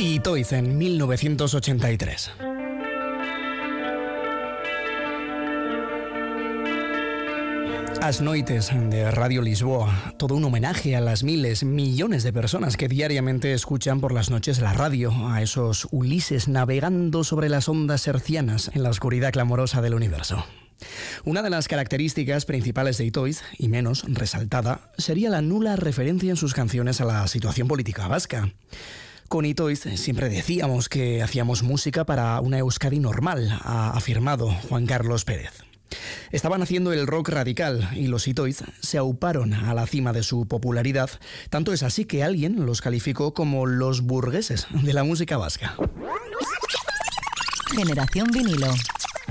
Itoiz en 1983. As Noites de Radio Lisboa, todo un homenaje a las miles, millones de personas que diariamente escuchan por las noches la radio, a esos Ulises navegando sobre las ondas hercianas en la oscuridad clamorosa del universo. Una de las características principales de Itoiz, y menos resaltada, sería la nula referencia en sus canciones a la situación política vasca. Con Itoiz siempre decíamos que hacíamos música para una Euskadi normal, ha afirmado Juan Carlos Pérez. Estaban haciendo el rock radical y los Itoiz se auparon a la cima de su popularidad. Tanto es así que alguien los calificó como los burgueses de la música vasca. Generación Vinilo.